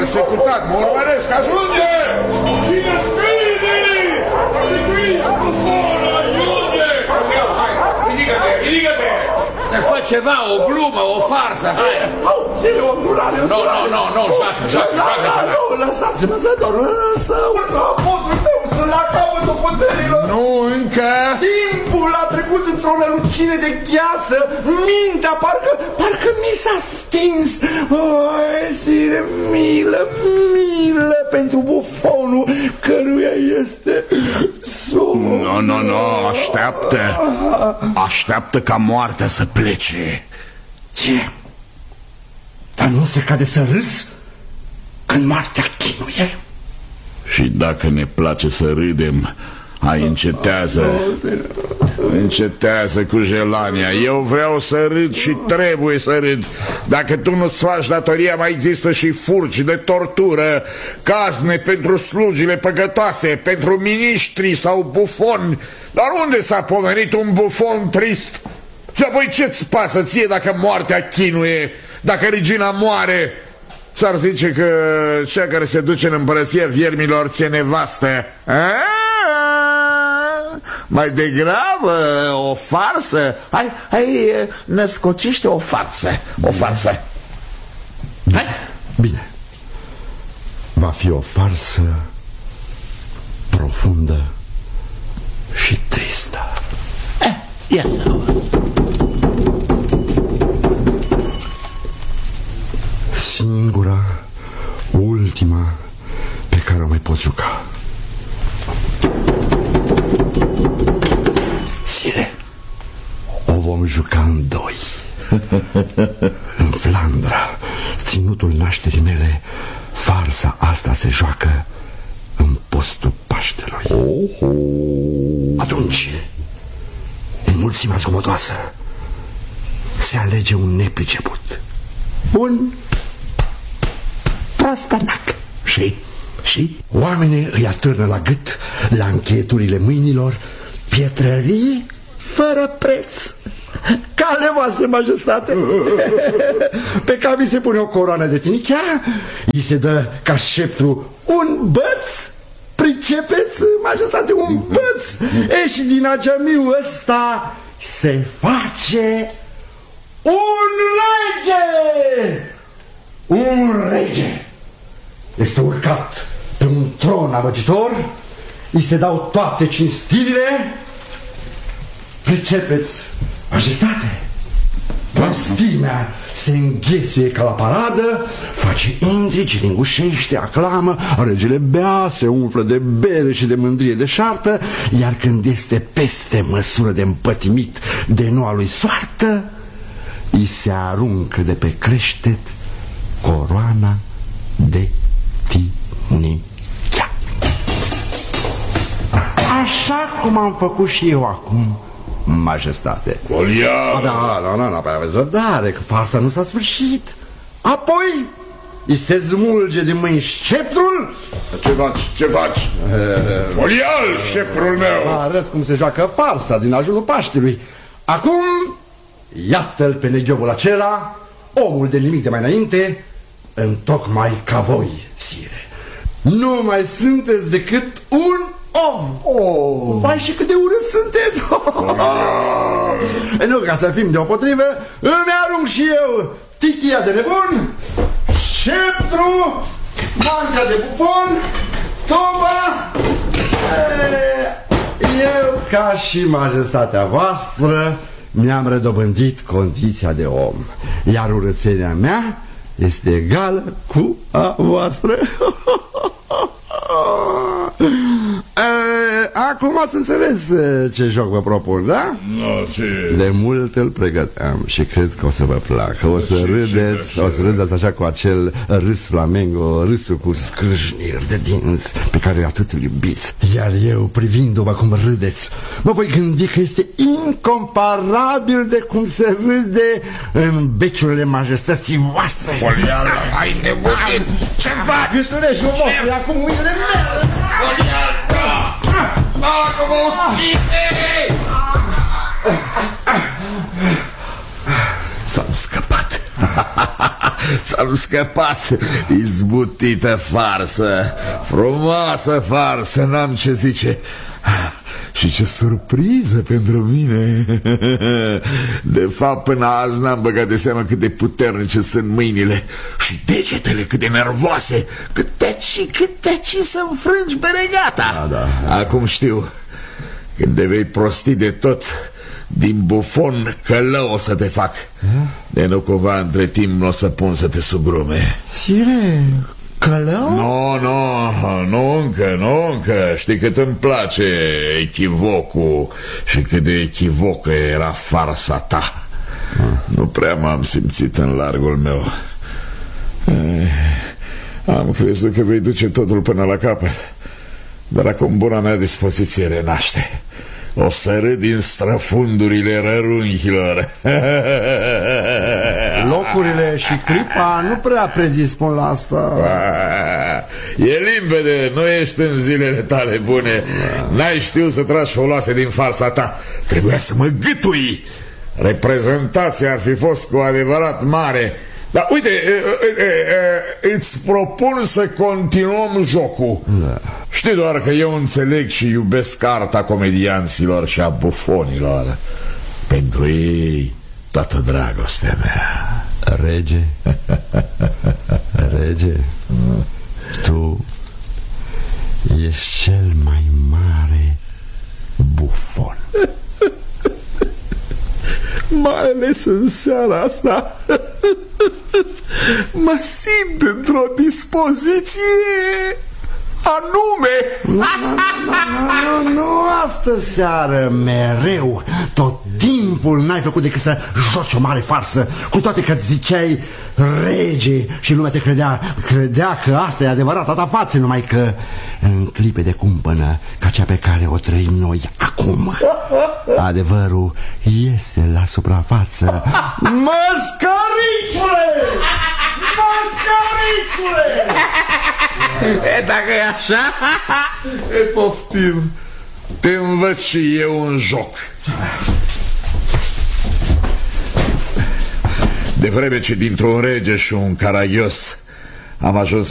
executat, mă urmăresc, ajunge! Cine scrie? Trimis bufon, ajunge! Hai, ridică-te, ridică-te! Te fă ceva, o glumă, o farsă, hai! Ține o durare! Nu, joacă! Nu, lăsați-mă să dorm, să urc la podul meu, să la capătul puterilor! Nu, încă! Timpul a trecut într-o nălucire de gheață, mintea parcă mi s-a stins. Oi, Sire, milă pentru bufonul căruia este somn. Nu, așteaptă ca moartea să plece. Ce? Dar nu se cade să râs când moartea chinuie? Și dacă ne place să râdem, hai, încetează cu jelania. Eu vreau să râd și trebuie să râd. Dacă tu nu-ți faci datoria, mai există și furci de tortură, cazne pentru slugile păcătoase, pentru miniștri sau bufoni. Dar unde s-a pomenit un bufon trist? Și apoi ce-ți pasă ție dacă moartea chinuie, dacă regina moare? S-ar zice că cea care se duce în împărăția viermilor ție nevastă. Mai degrabă o farsă. Hai, născocește o farsă. Hai, bine. Va fi o farsă profundă și tristă. Ia să văd. Singura, ultima pe care o mai pot juca. Sire, o vom juca în doi. În Flandra, ținutul nașterii mele, farsa asta se joacă în postul Paștelui. Atunci, în mulțimea zgomotoasă, se alege un nepriceput, un prostanac. Și oamenii îi atârnă la gât, la încheieturile mâinilor, pietrării fără preț. Cale voastră, majestate. Pe cap îi se pune o coroană de tinichea, îi se dă ca sceptru un băț. Pricepeți, majestate, un băț. Și din ageamiul ăsta se face un rege. Un rege este urcat pe un tron amăgitor, îi se dau toate cinstirile. Pricepeți, majestate, prostimea se înghesuie ca la paradă, face intrigi, lingușește, aclamă, regele bea, se umflă de bere și de mândrie deșartă, iar când este peste măsură de împătimit de noua lui soartă, îi se aruncă de pe creștet coroana de tinichea. Așa cum am făcut și eu acum, majestate. Goliat! Da, aveți răbdare, că farsa nu s-a sfârșit. Apoi îi se smulge din mâini sceptrul. Ce faci? Goliat, sceptrul meu! Arăt cum se joacă farsa din ajunul Paștelui. Acum, iată-l pe neghiobul acela, omul de nimic de mai înainte, întocmai ca voi, sire. Nu mai sunteți decât un om. Vai, și cât de urât sunteți. Nu, ca să fim deopotrivă, îmi arunc și eu tichia de nebun, sceptru, manga de bufon, tomba. Eu, ca și majestatea voastră, mi-am redobândit condiția de om, iar urățenia mea este egală cu a voastră. Acum ați înțeles ce joc vă propun, da? De mult îl pregăteam și cred că o să vă placă. O să râdeți așa cu acel râs flamengo, râsul cu scrâșniri de dinți pe care atât îl iubiți. Iar eu, privindu-vă cum râdeți, mă voi gândi că este incomparabil de cum se râde în beciurile majestății voastre. Goliat, hai nebunit! Ce faci? Iustuleșul vostru, e acum mâinile mele! Goliat, că mă ucide! S-am scăpat. S-am scăpat. Izbutită farsă, frumoasă farsă, n-am ce zice. Și ce surpriză pentru mine. De fapt, până azi n-am băgat de seama cât de puternice sunt mâinile și degetele cât de nervoase. Cât pe aici să înfrângi beregata. Da. Acum știu. Când te vei prosti de tot, din bufon călău o să te fac. De nu cumva între timp nu o să pun să te sugrume. Sire, călău? Nu încă. Știi cât îmi place echivocul și cât de echivocă era farsa ta. Nu prea m-am simțit în largul meu. Am crezut că vei duce totul până la capăt, dar acum buna mea dispoziție renaște. O să râd din străfundurile rărunchilor. Locurile și clipa nu prea prezispun la asta. E limpede, nu ești în zilele tale bune. N-ai știut să tragi foloase din farsa ta. Trebuia să mă gâtui. Reprezentația ar fi fost cu adevărat mare. Dar uite, îți propun să continuăm jocul. Știi doar că eu înțeleg și iubesc arta comedianților și a bufonilor. Pentru ei toată dragostea mea. Rege, tu ești cel mai mare bufon. Mai ales în seara asta. Mă simt într-o dispoziție anume. Nu, astă seară, mereu, tot timpul n-ai făcut decât să joci o mare farsă. Cu toate că ziceai rege și lumea te credea că asta e adevărata ta față. Numai că în clipe de cumpănă ca cea pe care o trăim noi acum, adevărul iese la suprafață. Măscăricule! Dacă e așa, poftim. Te învăț și eu un joc. De vreme ce dintr-un rege și un caragios am ajuns